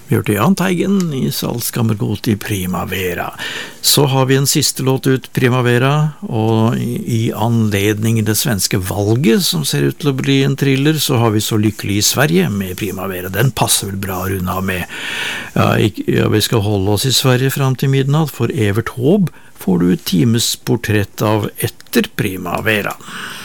Vi hørte Jahn Teigen i Salzkammergut i Primavera. Så har vi en siste låt ut, Primavera, og i anledning det svenske valget, som ser ut til å bli en thriller, så har vi Så lykkelig i Sverige med Primavera. Den passer vel bra å runde av med. Vi skal holde oss i Sverige fram til midnatt. For Evert Taube får du et times portrett av etter Primavera.